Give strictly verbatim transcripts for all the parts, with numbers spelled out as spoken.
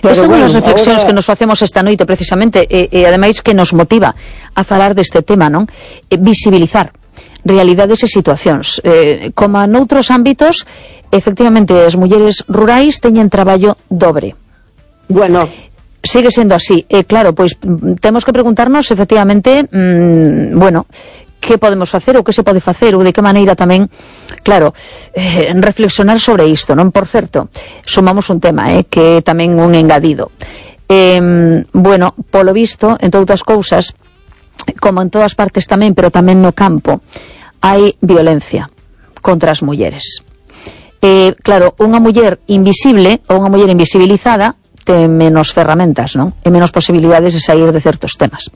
Esa é unha das reflexións que nos facemos esta noite precisamente, e, e ademais que nos motiva a falar deste tema, non? E visibilizar realidades e situacións. Eh, como noutros ámbitos, efectivamente, as mulleres rurais teñen traballo dobre. Bueno, sigue sendo así. E claro, pois temos que preguntarnos efectivamente, mmm, bueno, que podemos facer ou que se pode facer ou de que maneira tamén, claro, eh, reflexionar sobre isto, non? Por certo, sumamos un tema, eh, que é tamén un engadido. Eh, bueno, polo visto, entre outras cousas, como en todas partes tamén, pero tamén no campo, hai violencia contra as mulleres. Eh, claro, unha muller invisible ou unha muller invisibilizada ten menos ferramentas, non? E menos posibilidades de sair de certos temas.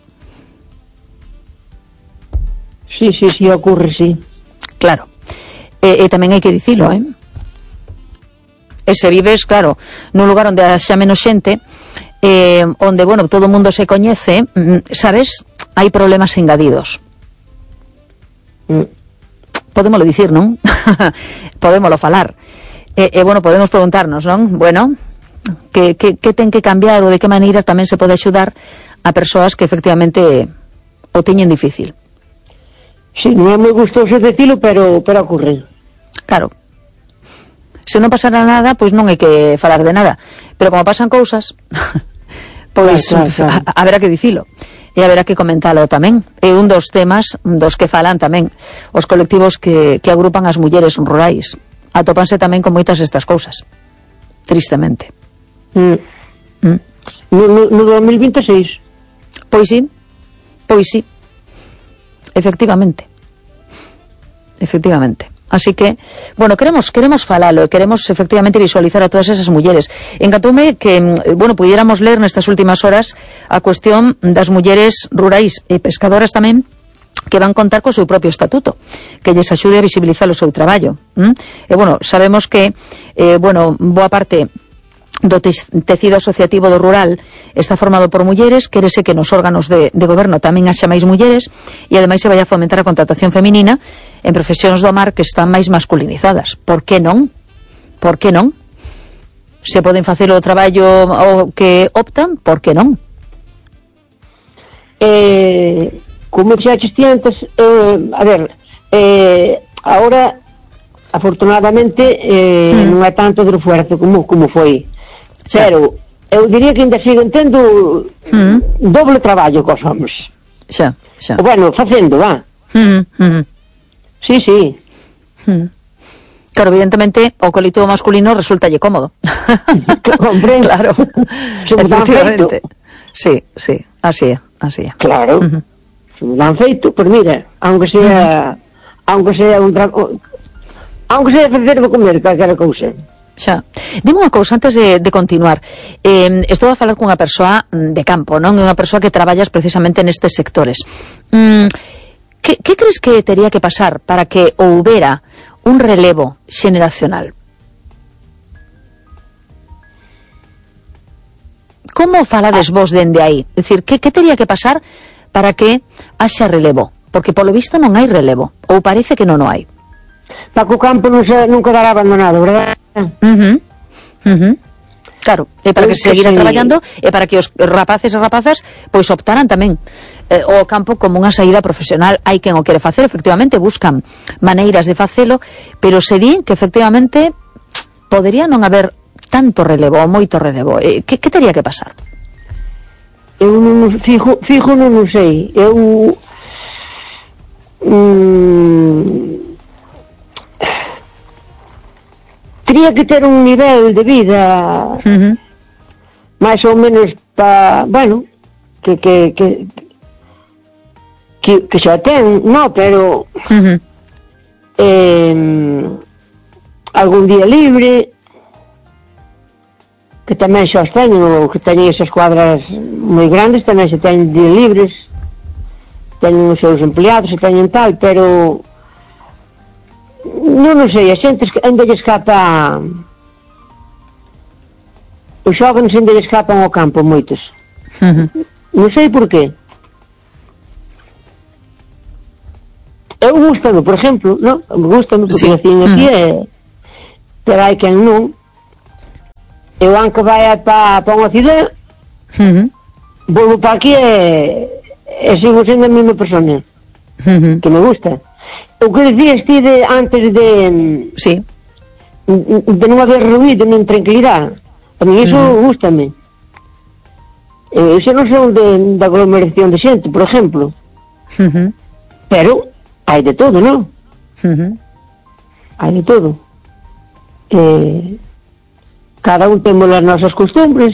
Sí, sí, sí, ocurre, sí. Claro. E, e tamén hai que dicilo, eh? E se vives, claro, nun lugar onde haxa menos xente, eh, onde, bueno, todo o mundo se coñece, sabes, hai problemas engadidos. Mm. Podémolo dicir, non? Podémolo falar. E, e, bueno, podemos preguntarnos, non? Bueno, que, que, que ten que cambiar ou de que maneira tamén se pode axudar a persoas que efectivamente o teñen difícil. Sí, non é moi gustoso decilo, pero, pero ocurre. Claro. Se non pasara nada, pois non hai que falar de nada. Pero como pasan cousas, pois claro, claro, claro. A, haberá que dicilo. E haberá que comentalo tamén. É un dos temas dos que falan tamén os colectivos que, que agrupan as mulleres rurais. Atópanse tamén con moitas estas cousas. Tristemente. Mm. Mm. No, no, no dos mil veintiséis. Pois sí. Pois sí. Efectivamente. Efectivamente. Así que, bueno, queremos queremos falalo e queremos efectivamente visualizar a todas esas mulleres. Encantoume que, bueno, pudiéramos ler nestas últimas horas a cuestión das mulleres rurais e pescadoras tamén que van contar co seu propio estatuto, que lles axude a visibilizar o seu traballo. ¿Mm? E, bueno, sabemos que, eh, bueno, boa parte do tecido asociativo do rural está formado por mulleres, quérese que nos órganos de, de goberno tamén haxa máis mulleres e ademais se vai a fomentar a contratación feminina en profesións do mar que están máis masculinizadas. Por que non? Por que non? Se poden facer o traballo o que optan, por que non? Eh, como xa xiste antes, eh, a ver, eh, ahora afortunadamente eh, mm. non é tanto de esfuerzo como, como foi. Pero eu diría que ainda siguen tendo mm. doble traballo cos homens. Xa, xa. O bueno, facendo, va. Mm, mm. Sí, sí. Mm. Claro, evidentemente, o colectivo masculino resultalle cómodo. Hombre, claro. Efectivamente. Sí, sí, así é, así é. Claro. Uh-huh. Se me dan feito, pues mira, aunque sea, uh-huh. aunque sea un tra... aunque sea facer de comer, calquera cousa. Xa. Dime unha cousa antes de, de continuar. Eh, estou a falar cunha persoa de campo, non? Unha persoa que traballas precisamente nestes sectores. Mm, que, que crees que tería que pasar para que houbera un relevo xeneracional? Como falades vos dende aí? É dicir, que, que tería que pasar para que haxa relevo? Porque polo visto non hai relevo, ou parece que non o hai. Para que o campo non, se, non quedará abandonado, verdad? Uh-huh. Uh-huh. Claro, e para que se seguira traballando e para que os rapaces e rapazas pois optaran tamén eh, o campo como unha saída profesional. Hai quen o quere facer, efectivamente, buscan maneiras de facelo, pero se di que efectivamente podería non haber tanto relevo ou moito relevo. Eh, que, que teria que pasar? Eu non fijo, fijo non o sei. Eu mm, teria que ter un nivel de vida uh-huh. máis ou menos pa, bueno, que que que que, que xa ten, no, pero uh-huh. eh, algún día libre, que tamén xa os teñen, ou que teñen esas cuadras moi grandes, tamén xa teñen días libres, teñen os seus empleados, e teñen tal, pero non, non sei, a xente ainda lle escapa, os xóvenes ainda lle escapan ao campo moitos. Uh-huh. Non sei por qué. Eu gustame, por exemplo, non? Gustame, porque sí. Nacín aquí, uh-huh. e pero hai quen non. eu aunque vaya para pa unha cidade, uh-huh. volvo para aquí e, e sigo sendo a mesma persona, uh-huh. que me gusta. O que decías ti de, antes de... Sí. De non haber ruído nin tranquilidade, a mí iso uh-huh. gústame. Eu xa non son de, de aglomeración de xente, por exemplo, uh-huh. pero hai de todo, non? Uh-huh. Hai de todo. Eh, cada un temos as nosas costumbres,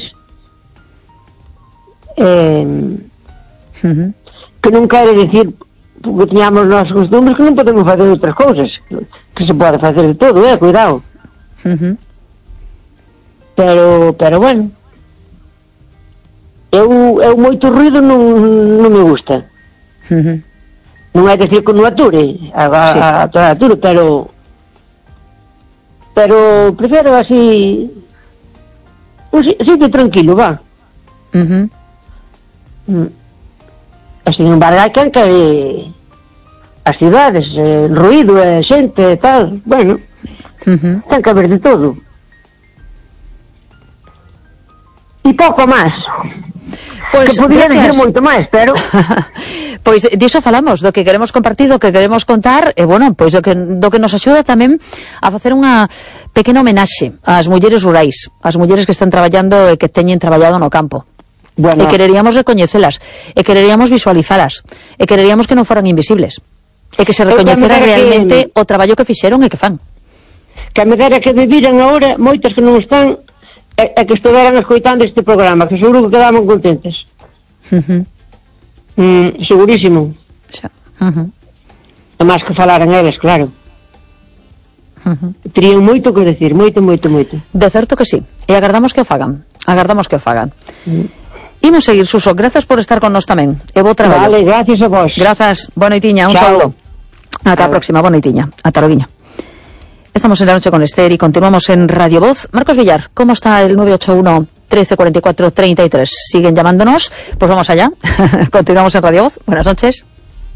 eh, uh-huh. que non quere decir que teñamos nosas costumbres que non podemos facer outras cousas, que se pode facer de todo, eh, cuidado. Uh-huh. Pero, pero bueno, eu, eu moito ruido non, non me gusta. Uh-huh. Non é decir que non ature, a, a, sí. a, a ature, pero pero prefiro así un sitio tranquilo, va. Uh-huh. Mm. E sin embargo hai quen que as cidades, el ruido, a xente e tal, bueno, uh-huh. ten que haber de todo. E pouco máis. Pois, que podría dicir moito máis, pero... Pois diso falamos, do que queremos compartir, do que queremos contar, e bueno, pois do que, do que nos axuda tamén a facer unha pequena homenaxe ás mulleres rurais, ás mulleres que están traballando e que teñen traballado no campo. Bueno. E quereríamos recoñecelas, e quereríamos visualizalas, e quereríamos que non foran invisibles, e que se recoñecera realmente que... o traballo que fixeron e que fan. Que a medera que viviran agora, moitas que non están... é que estiveran escoitando este programa, que seguro que quedaban contentes. Uh-huh. Mm, segurísimo. Uh-huh. Además que falaran eles, claro. Uh-huh. Terían moito que decir, moito, moito, moito. De certo que sí, e agardamos que o fagan. Agardamos que o fagan. Uh-huh. Imos seguir, Suso, grazas por estar con nós tamén. E bo traballo. Vale, gracias a vos. Grazas, boa noitiña, un saúdo. Ata a próxima, boa noitiña. Ata loguiño. Estamos en La Noche con Esther y continuamos en Radio Voz. Marcos Villar, ¿cómo está el nueve ocho uno, trece cuarenta y cuatro, treinta y tres? ¿Siguen llamándonos? Pues vamos allá. Continuamos en Radio Voz. Buenas noches.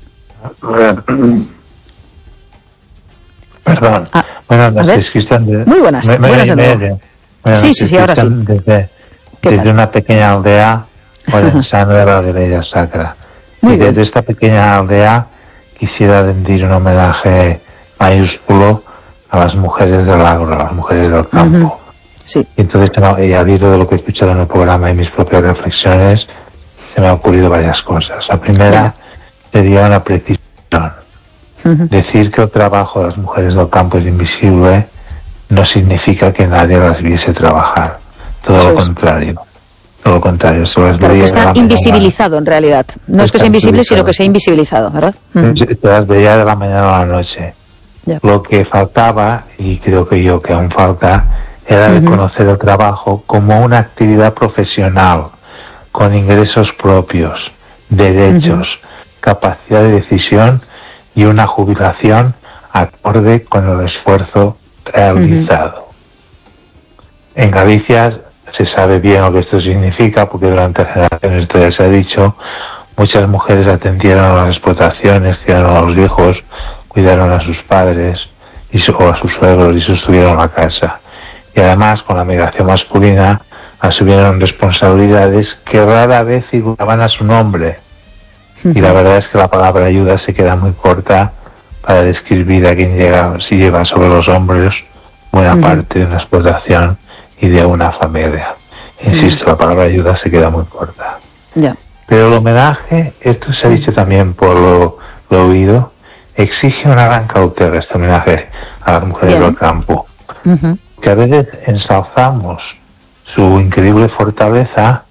Perdón. Ah, buenas noches, Cristian. De... Muy buenas. Me, me, buenas de nuevo. me, sí, sí, sí, ahora sí. Desde, desde una pequeña aldea, Orensano de la Guerrilla Sacra. Muy y bien. Desde esta pequeña aldea quisiera rendir un homenaje mayúsculo a las mujeres del agro, a las mujeres del campo. Uh-huh. Sí. Y entonces, y al hilo de lo que he escuchado en el programa y mis propias reflexiones, se me han ocurrido varias cosas. La primera sería una precisión. Uh-huh. Decir que el trabajo de las mujeres del campo es invisible no significa que nadie las viese trabajar. Todo Eso lo es. contrario. Todo lo contrario. Eso claro, que está invisibilizado en realidad. No es que sea invisible, sino que sea invisibilizado, ¿verdad? Uh-huh. Te las veía de la mañana a la noche. Yeah. Lo que faltaba, y creo que yo que aún falta, era uh-huh. reconocer el trabajo como una actividad profesional, con ingresos propios, derechos, uh-huh. capacidad de decisión y una jubilación acorde con el esfuerzo realizado. Uh-huh. En Galicia se sabe bien lo que esto significa, porque durante generaciones, esto ya se ha dicho, muchas mujeres atendieron a las explotaciones, criaron a los hijos, cuidaron a sus padres y su, o a sus suegros y sostuvieron la casa. Y además, con la migración masculina, asumieron responsabilidades que rara vez figuraban a su nombre. Uh-huh. Y la verdad es que la palabra ayuda se queda muy corta para describir a quien llega, si lleva sobre los hombros buena uh-huh. parte de una explotación y de una familia. Insisto, uh-huh. la palabra ayuda se queda muy corta. Yeah. Pero el homenaje, esto se ha dicho también por lo, lo oído, exige una gran cautela, este homenaje a las mujeres Bien. del campo. Uh-huh. Que a veces ensalzamos su increíble fortaleza,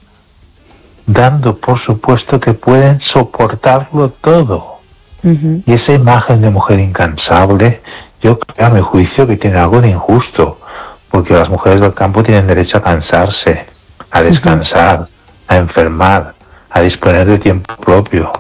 dando por supuesto que pueden soportarlo todo. Uh-huh. Y esa imagen de mujer incansable, yo creo a mi juicio que tiene algo de injusto, porque las mujeres del campo tienen derecho a cansarse, a descansar, uh-huh. a enfermar, a disponer de tiempo propio.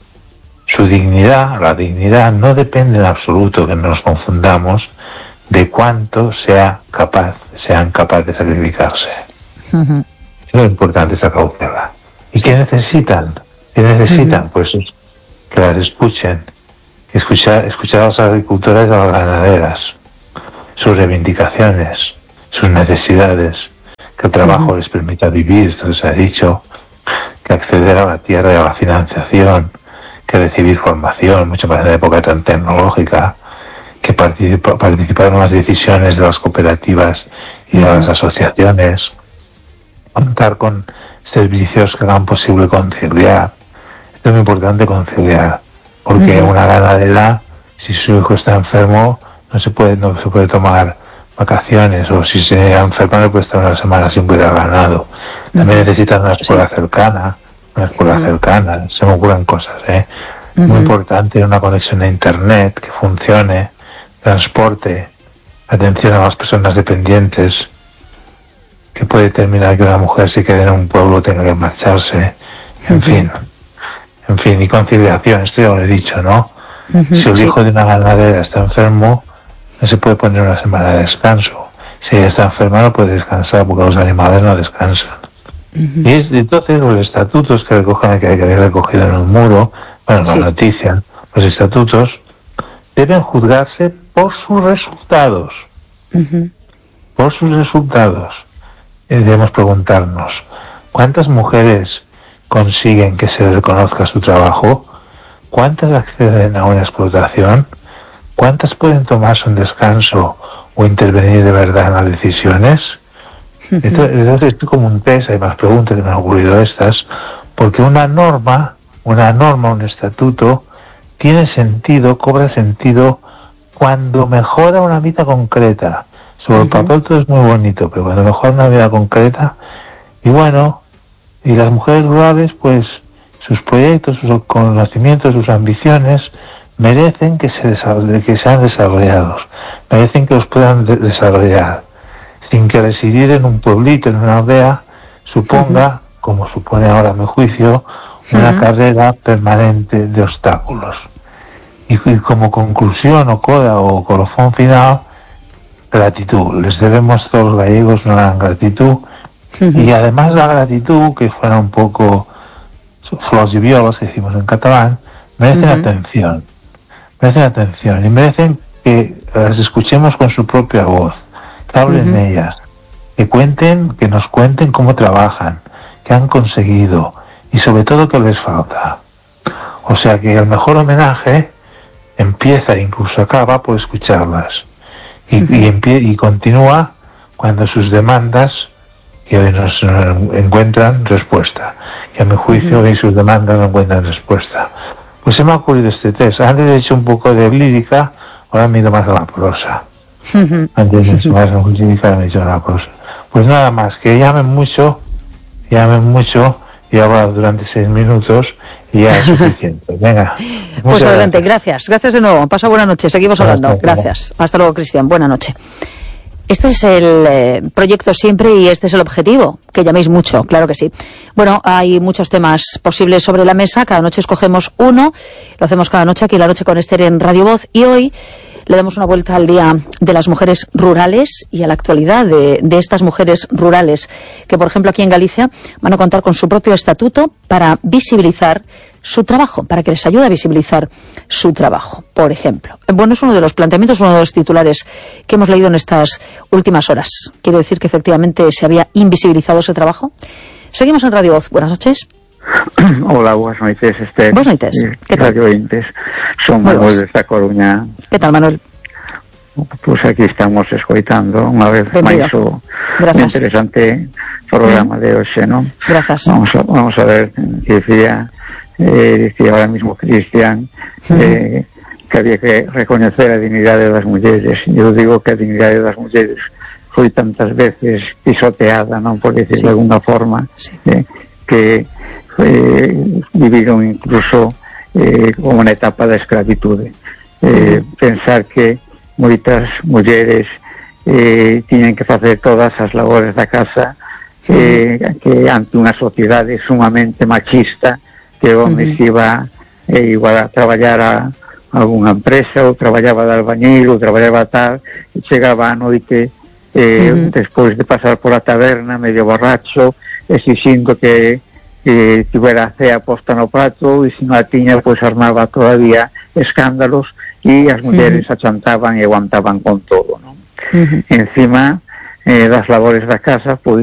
Su dignidad, la dignidad no depende en absoluto, que no nos confundamos, de cuánto sea capaz, sean capaces de sacrificarse. Uh-huh. Es lo importante, esa cautela. ¿Y sí. qué necesitan? ¿Qué necesitan? Uh-huh. Pues que las escuchen, escuchar, escuchar a las agricultoras y a las ganaderas, sus reivindicaciones, sus necesidades, que el trabajo uh-huh. les permita vivir, esto se ha dicho, que acceder a la tierra y a la financiación, que recibir formación, mucho más en la época tan tecnológica, que participa, participar en las decisiones de las cooperativas y de las asociaciones, contar con servicios que hagan posible conciliar. Esto es muy importante, conciliar, porque uh-huh. una ganadera, si su hijo está enfermo, no se puede, no se puede tomar vacaciones, o si se enferma no puede estar una semana sin cuidar ganado. También uh-huh. necesitan una escuela sí. cercana, una escuela uh-huh. cercana, se me ocurren cosas, ¿eh? Uh-huh. Muy importante una conexión a internet que funcione, transporte, atención a las personas dependientes, que puede determinar que una mujer se quede en un pueblo tenga que marcharse, en uh-huh. fin, en fin, y conciliación, esto ya lo he dicho, ¿no? Uh-huh. Si el sí. hijo de una ganadera está enfermo, no se puede poner una semana de descanso. Si ella está enferma no puede descansar porque los animales no descansan. Uh-huh. Y es, entonces los estatutos que recogen, que hay que haber recogido en un muro, bueno, sí. la noticia, los estatutos deben juzgarse por sus resultados. Uh-huh. Por sus resultados. Y debemos preguntarnos, ¿cuántas mujeres consiguen que se les reconozca su trabajo? ¿Cuántas acceden a una explotación? ¿Cuántas pueden tomarse un descanso o intervenir de verdad en las decisiones? Uh-huh. Entonces, esto es como un test, hay más preguntas que me han ocurrido estas, porque una norma, una norma, un estatuto, tiene sentido, cobra sentido cuando mejora una vida concreta. Sobre uh-huh. el papel todo es muy bonito, pero cuando mejora una vida concreta, y bueno, y las mujeres rurales, pues, sus proyectos, sus conocimientos, sus ambiciones, merecen que se desarroll- que sean desarrollados, merecen que los puedan de- desarrollar, sin que residir en un pueblito, en una aldea, suponga, uh-huh. como supone ahora mi juicio, una uh-huh. carrera permanente de obstáculos. Y, y como conclusión o coda o colofón final, gratitud. Les debemos a todos los gallegos una gran gratitud, uh-huh. y además la gratitud, que fuera un poco flors y violas, que decimos en catalán, merecen uh-huh. atención. Merecen atención y merecen que las escuchemos con su propia voz, que hablen uh-huh. ellas, que cuenten, que nos cuenten cómo trabajan, qué han conseguido y sobre todo qué les falta. O sea que el mejor homenaje empieza e incluso acaba por escucharlas y, uh-huh. y, empie- y continúa cuando sus demandas que hoy nos uh, encuentran respuesta, que a mi juicio uh-huh. hoy sus demandas no encuentran respuesta. Pues se me ha ocurrido este test. Antes he hecho un poco de lírica, ahora me he ido más a la prosa. Uh-huh. Antes he hecho más de lírica, ahora me he hecho a la prosa. Pues nada más, que llamen mucho, llamen mucho, y ahora durante seis minutos, y ya es suficiente. Venga. Pues adelante, gracias. Gracias de nuevo. Pasa buena noche, seguimos hablando. Gracias. Hasta luego, Cristian. Buena noche. Este es el eh, proyecto siempre y este es el objetivo, que llaméis mucho, claro que sí. Bueno, hay muchos temas posibles sobre la mesa, cada noche escogemos uno, lo hacemos cada noche aquí en La Noche con Esther en Radio Voz, y hoy le damos una vuelta al Día de las Mujeres Rurales y a la actualidad de, de estas mujeres rurales, que por ejemplo aquí en Galicia van a contar con su propio estatuto para visibilizar su trabajo, para que les ayude a visibilizar su trabajo, por ejemplo. Bueno, es uno de los planteamientos, uno de los titulares que hemos leído en estas últimas horas. Quiere decir que efectivamente se había invisibilizado ese trabajo. Seguimos en Radio Voz. Buenas noches. Hola, buenas noches, Esther. Buenas noches. ¿Qué tal? Radio Oyentes. Son Manuel de esta Coruña. ¿Qué tal, Manuel? Pues aquí estamos escoitando unha vez máis o interesante programa mm. de hoxe, non? Grazas. Vamos a, vamos a ver, que decía, eh, decía ahora mismo Cristian, mm. eh, que había que reconocer a dignidade das mulleres. Eu digo que a dignidade das mulleres foi tantas veces pisoteada, non por decir sí. de alguna forma, sí. eh, que eh, viviron incluso eh, como unha etapa da escravitude. Eh, mm. Pensar que moitas mulleres eh, tiñen que facer todas as labores da casa, eh, que ante unha sociedade sumamente machista, que o home se iba eh, igual a traballar a algunha empresa, ou traballaba de albañil, ou traballaba tal, e chegaba a noite eh, uh-huh. despois de pasar pola taberna medio borracho, exixindo que que tivera a cea posta no prato, e se non a tiña, pois armaba todavía escándalos, e as mulleres uh-huh. achantaban e aguantaban con todo, non? Uh-huh. Encima eh, das labores da casa, pois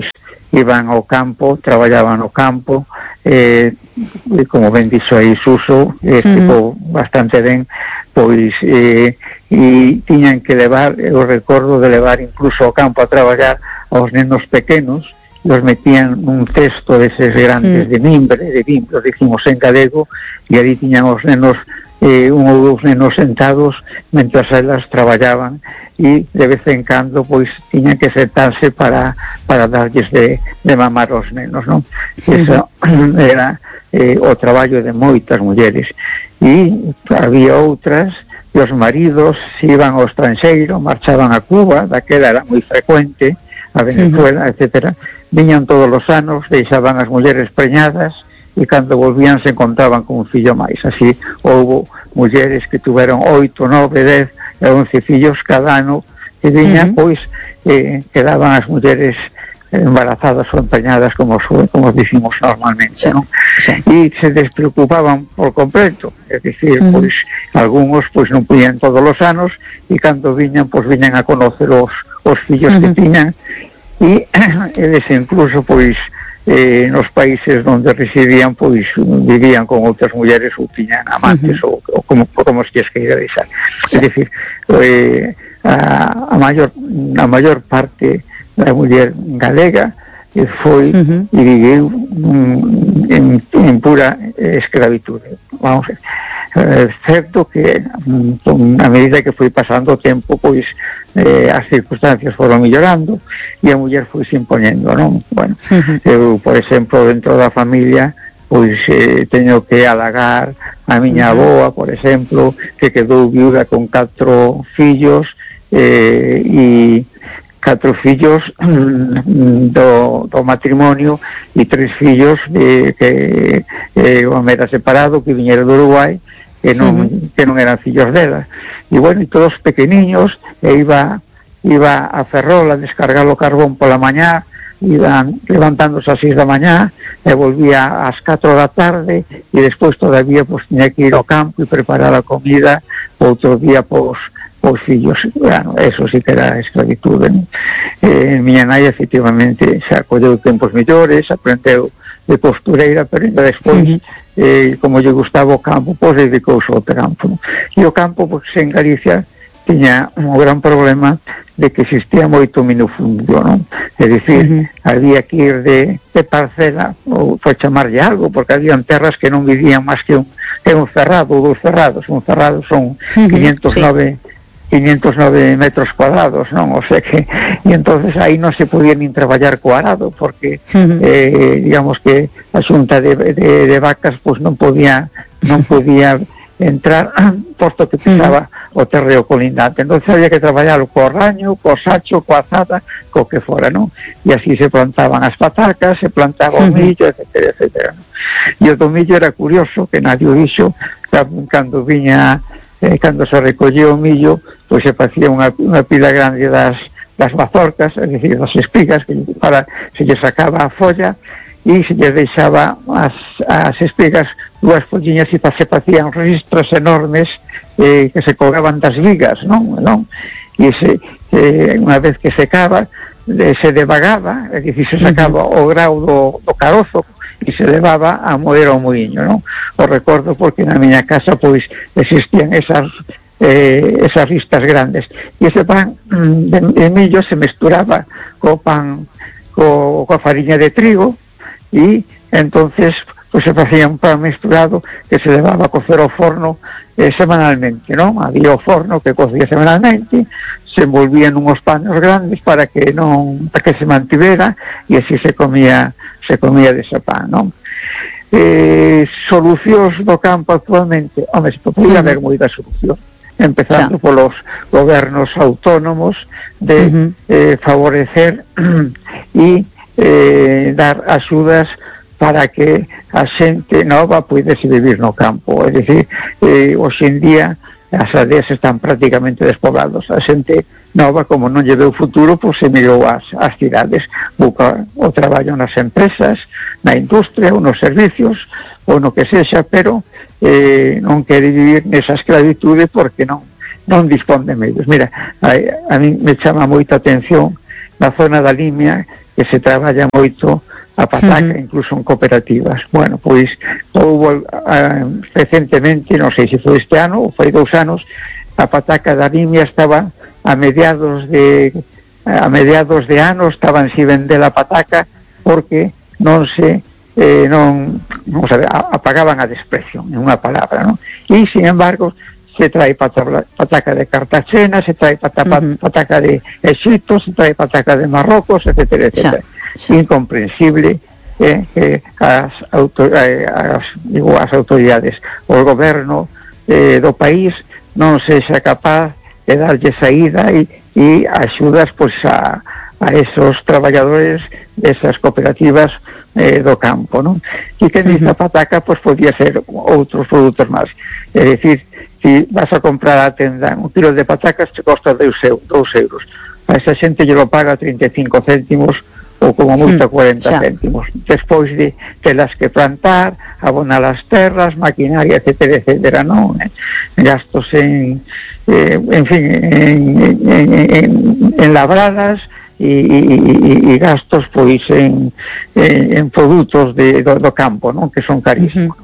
iban ao campo, traballaban no campo, eh, como ben dixo aí Suso, explicou uh-huh. bastante ben, pois eh, e tiñan que levar, eu recordo de levar incluso ao campo a traballar aos nenos pequenos, los metían nun cesto deses grandes mm. de mimbre, de mimbre, dicimos en galego, e ali tiñan os nenos, eh, un ou dous nenos sentados, mentras elas traballaban, e de vez en cando, pois, tiñan que sentarse para, para darlles de, de mamar os nenos, non? Mm. Eso era eh, o traballo de moitas mulleres. E había outras, e os maridos se iban ao estranxeiro, marchaban a Cuba, daquela era moi frecuente, a Venezuela, uh-huh. etcétera, viñan todos os anos, deixaban as mulleres preñadas e cando volvían se encontraban con un fillo máis. Así houbo mulleres que tuveron oito, nove, dez e once fillos cada ano que viñan, uh-huh. pois eh, quedaban as mulleres embarazadas ou empreñadas, como, como dicimos normalmente, sí, non? Sí. E se despreocupaban por completo, é dicir, uh-huh. pois algúns pois non podían todos os anos e cando viñan, pois viñan a conocer os, os fillos uh-huh. que tiñan, e eles incluso pois eh, nos países onde residían pois vivían con outras mulleres ou tiñan amantes uh-huh. ou, ou como, como os que queira deixar. Sí. É dicir, eh, a, a maior a maior parte da muller galega eh, foi uh-huh. e viviu um, en, en pura escravitude. Vamos ver. É certo que um, a medida que foi pasando o tempo, pois eh, as circunstancias foron mellorando e a muller foi se imponendo, non? Bueno, uh-huh. eu, por exemplo, dentro da familia, pois eh, teño que halagar a miña uh-huh. avoa, por exemplo, que quedou viuda con catro fillos eh, e catro fillos do, do matrimonio e tres fillos de, que eh, o home era separado, que viñera do Uruguai, que non, uh-huh. que non eran fillos dela. E bueno, e todos pequeniños, e iba iba a Ferrol a descargar o carbón pola mañá, iban levantándose ás seis da mañá e volvía ás catro da tarde e despois todavía pues, tiña que ir ao campo e preparar a comida outro día pos os fillos. Bueno, eso sí que era esclavitude, ¿no? Eh, miña nai efectivamente se acolleu tempos mellores, aprendeu de costureira, pero ainda despois uh-huh. eh, como lle gustaba o campo, pois dedicouse ao campo, ¿no? E o campo, pois, en Galicia tiña un gran problema de que existía moito minifundio, non? É dicir, uh-huh. había que ir de, de parcela, ou por chamarlle algo, porque habían terras que non vivían máis que un, que un cerrado ou dos cerrados. Un cerrado son uh-huh. quinientos nove sí. quinientos nove metros cuadrados, non? O sea que, e entonces aí non se podía nin traballar co arado, porque uh-huh. eh, digamos que a xunta de, de, de vacas pois non podía non podía entrar, posto que pisaba uh-huh. o terreo colindante. Entonces había que traballar co raño, co sacho, co azada, co que fora, non? E así se plantaban as patacas, se plantaba o millo, etcétera, etcétera. E o do millo era curioso, que nadie o dixo, cando viña Eh, cando se recollía o millo, pois se facía unha, unha pila grande das, das mazorcas, é dicir, das espigas, que para, se lle sacaba a folla e se lle deixaba as, as espigas dúas folliñas e se facían ristras enormes eh, que se colgaban das vigas, non? non? E se, eh, unha vez que secaba, eh, se devagaba, é dicir, se sacaba o grau do, do carozo e se levaba a moer ao moinho, non? O recordo porque na miña casa pois existían esas eh, esas ristas grandes e ese pan de, de millo se mesturaba co pan co, coa fariña de trigo e entonces pois se facía un pan mesturado que se levaba a cocer ao forno eh, semanalmente, non? Había o forno que cocía semanalmente, se envolvían unhos panos grandes para que non para que se mantivera e así se comía se comía dese pan, non? Eh, solucións do campo actualmente, home, se podía haber moita solución, empezando xa. Polos gobernos autónomos de uh-huh. eh, favorecer e eh, dar axudas para que a xente nova pudese vivir no campo. É dicir, eh, hoxe en día as aldeas están prácticamente despoblados. A xente nova, como non lle veu futuro, pois se mirou as, as cidades, busca o traballo nas empresas, na industria ou nos servicios ou no que sexa, pero eh, non quere vivir nesa esclavitude porque non non dispón de medios. Mira, a, a mí me chama moita atención na zona da Limia que se traballa moito a pataca, uh-huh. incluso en cooperativas. Bueno, pois houve uh, recentemente, non sei se foi este ano ou foi dous anos, a pataca da Limia estaba a mediados de a mediados de ano estaban si vender a pataca porque non se eh, non, non sabe, apagaban a desprecio, en unha palabra, non? E, sin embargo, se trae pataca, pataca de Cartagena, se trae pataca, uh-huh. pataca de Egipto, se trae pataca de Marrocos, etcétera, etcétera. Sí, sí. Incomprensible eh, que as, autor, eh, as, digo, as autoridades, o goberno eh, do país non sexa capaz de darlle saída e, e axudas pois a, a esos traballadores desas cooperativas eh, do campo, non? E que dice uh-huh. a pataca, pois podía ser outros produtos máis. É dicir, si vas a comprar a tenda un kilo de patacas te costa dos euros. A esa xente lle lo paga trinta e cinco céntimos ou como multa cuarenta mm, céntimos. Despois de telas que plantar, abonar as terras, maquinaria, etcétera, etcétera, non? Gastos en, eh, en fin, en, en, en, en labradas e, e, e gastos pois en, en, en produtos de, do, do campo, non? Que son carísimos. Uh-huh.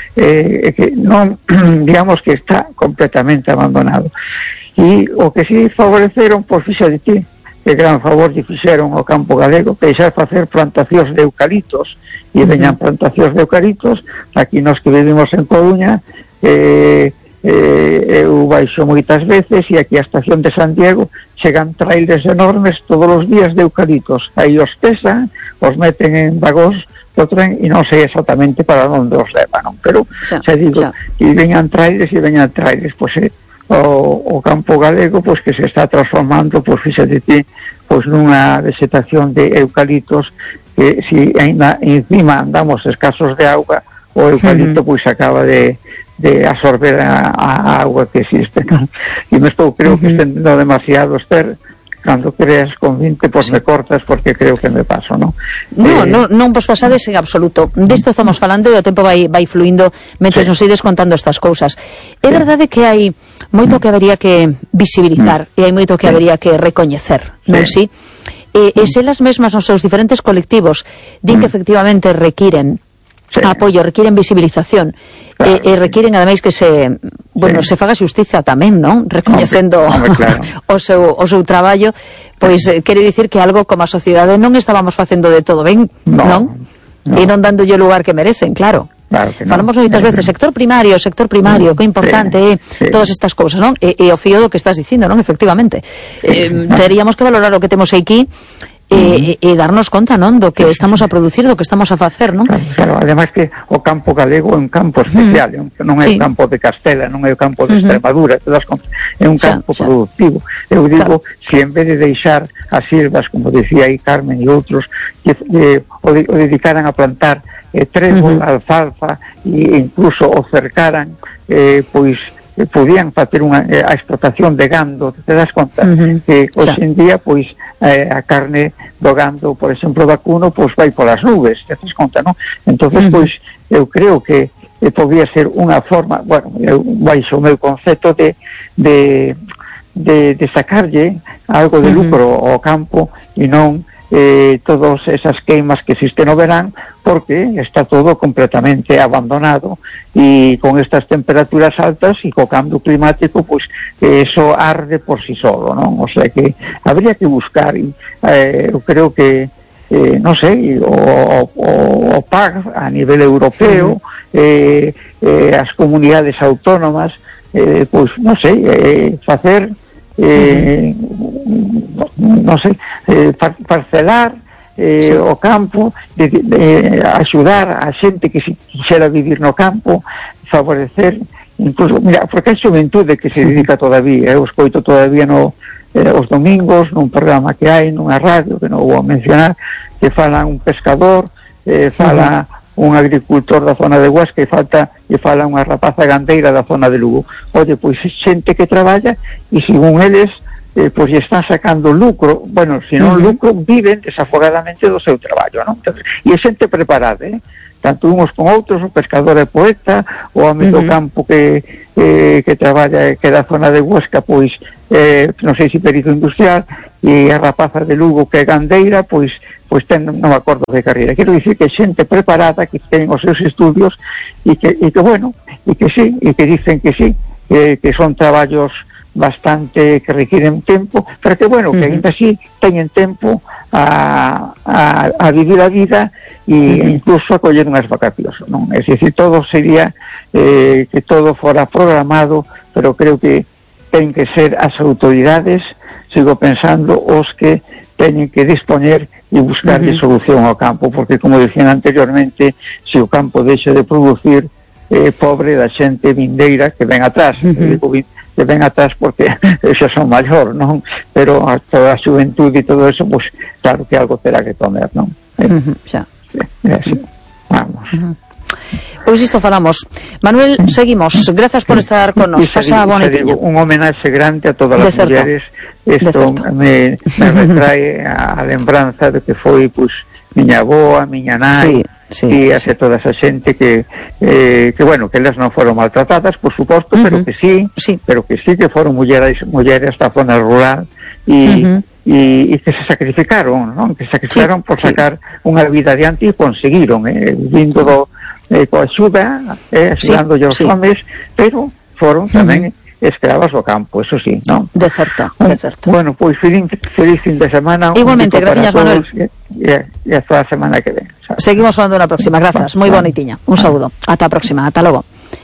Eh, que non, digamos que está completamente abandonado. E o que si favoreceron, pois fixa de ti, que gran favor lle fixeron ao campo galego, que xa facer plantacións de eucaliptos, e veñan plantacións de eucaliptos. Aquí nos que vivimos en Coruña, eh, eh, eu baixo moitas veces, e aquí a estación de San Diego chegan trailers enormes todos os días de eucaliptos, aí os pesan, os meten en vagóns do tren e non sei exactamente para onde os levan, pero xa, xa digo, xa. E veñan trailers e veñan trailers, pois eh, o, o campo galego pois que se está transformando, pois fíxate ti, pois nunha vegetación de eucaliptos que si ainda encima andamos escasos de auga, o eucalipto uh-huh. pois acaba de, de absorber a, a agua que existe, non? E me estou, creo uh-huh. que estendo demasiado, Esther. Cando creas con vinte, pois me cortas porque creo que me paso, non? No, eh... non, non vos pasades en absoluto. Disto estamos falando e o tempo vai, vai fluindo mentre sí. nos ides contando estas cousas. É sí. verdade que hai moito que habería que visibilizar mm. e hai moito que sí. habería que recoñecer, non si? Sí? E, e se las mesmas nos seus diferentes colectivos din mm. que efectivamente requiren sí. apoio, requiren visibilización, claro. e, e requiren ademais que se, bueno, sí. se faga xustiza tamén, non? Recoñecendo hombre, hombre, claro. o seu o seu traballo, pois eh, quere dicir que algo como a sociedade non estábamos facendo de todo ben, no, non? No. E non dándolle o lugar que merecen, claro. Claro que falamos no. moitas veces sector primario, sector primario, que importante é sí, sí. todas estas cousas, non? E, e o fío do que estás dicindo, non? Efectivamente. Eh, teríamos que valorar o que temos aquí e, e darnos conta, non, do que estamos a producir, do que estamos a facer, non? Claro, claro. Ademais que o campo galego é un campo especial, mm. non é sí. o campo de Castela, non é o campo de uh-huh. Extremadura, te das conta, é un campo xa, xa. productivo. Eu digo, claro. se en vez de deixar as silvas, como decía aí Carmen e outros, que eh, o, de, o dedicaran a plantar eh, trébol, uh-huh. alfalfa, e incluso o cercaran, eh, pois podían facer unha eh, a explotación de gando, te das conta uh-huh. que hoxe en día pois eh, a carne do gando, por exemplo, vacuno, pois vai polas nubes, te das conta, non? Entonces uh-huh. pois eu creo que eh, podía ser unha forma, bueno, eu baixo o meu concepto de de, de, de sacarlle algo de lucro uh-huh. ao campo e non eh, todas esas queimas que existen no verán, porque está todo completamente abandonado e con estas temperaturas altas e co cambio climático, pois eh, eso arde por si solo, non? O sea que habría que buscar, eh, eu creo que eh, non sei, o, o, o P A C a nivel europeo, eh, eh, as comunidades autónomas, eh, pois non sei, eh, facer eh, non sei, eh, par parcelar eh, sí. o campo, de, de, de axudar a xente que se quixera vivir no campo, favorecer, incluso, mira, porque hai xuventude que se dedica todavía, eu escoito todavía no, eh, os domingos, nun programa que hai, nunha radio, que non vou a mencionar, que fala un pescador, eh, fala uh-huh. un agricultor da zona de Huesca e falta e fala unha rapaza gandeira da zona de Lugo. Oye, pois xente que traballa e según eles eh, pois están sacando lucro, bueno, se non uh-huh. lucro, viven desafogadamente do seu traballo, non? Entonces, e é xente preparada, eh? Tanto uns con outros, o pescador e poeta, o home uh-huh. do campo que eh, que traballa, que da zona de Huesca, pois, eh, non sei se perito industrial, e a rapaza de Lugo que é gandeira, pois, pois ten, non me acordo de carreira. Quero dicir que xente preparada, que ten os seus estudios, e que, e que bueno, e que sí, e que dicen que sí, eh, que son traballos bastante que requieren tempo, pero que bueno, que ainda así teñen tempo a, a, a vivir a vida e uh-huh. incluso a coller unhas vacacións, non? É dicir, todo sería eh, que todo fora programado, pero creo que ten que ser as autoridades, sigo pensando, os que teñen que dispoñer e buscar uh-huh. solución ao campo, porque como decían anteriormente, se o campo deixa de producir, eh, pobre da xente vindeira que ven atrás, uh-huh. digo, que ven atrás porque xa son maior, non? Pero a toda a xuventude e todo eso, pues claro que algo terá que comer, non? Uh-huh, xa. É así. Vamos. Uh-huh. Pois isto falamos. Manuel, seguimos. Grazas por estar con nos. Pasa bonitiño. Un homenaxe grande a todas as mulleres. Isto me, me retrae a, a lembranza de que foi, pues, miña avoa, miña nai, sí, sí, e hace sí. toda esa xente que, eh, que bueno, que elas non foron maltratadas, por suposto, uh-huh. pero que sí, sí, pero que sí que foron mulleres, mulleres da zona rural e, uh-huh. e, e que se sacrificaron, non? Que se sacrificaron sí, por sacar sí. unha vida adiante e conseguiron, eh, vindo do, eh, coa axuda, eh, axudando sí, os sí. homes, pero foron tamén uh-huh. escravas do campo, eso sí, non? De certo, de certo. Bueno, pois feliz, feliz fin de semana. Igualmente, gracias, Manuel. E, e hasta a semana que ven. ¿Sabes? Seguimos falando na próxima, grazas, moi bonitiña. Un saúdo, ata a próxima, ata logo.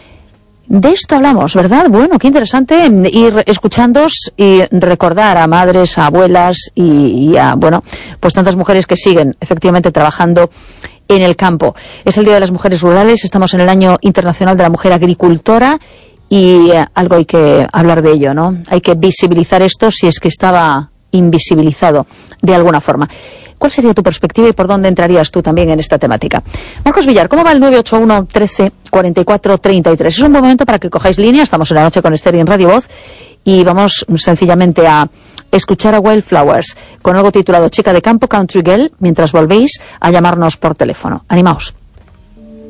De esto hablamos, ¿verdad? Bueno, qué interesante ir escuchándos y recordar a madres, a abuelas y, y a, bueno, pues tantas mujeres que siguen efectivamente trabajando en el campo. Es el Día de las Mujeres Rurales, estamos en el Año Internacional de la Mujer Agricultora y eh, algo hay que hablar de ello, ¿no? Hay que visibilizar esto si es que estaba invisibilizado de alguna forma. ¿Cuál sería tu perspectiva y por dónde entrarías tú también en esta temática? Marcos Villar, ¿cómo va el nueve ocho uno, trece, cuarenta y cuatro, treinta y tres? Es un buen momento para que cojáis línea, estamos en la noche con Esther en Radio Voz y vamos sencillamente a escuchar a Wildflowers con algo titulado Chica de Campo, Country Girl, mientras volvéis a llamarnos por teléfono. Animaos.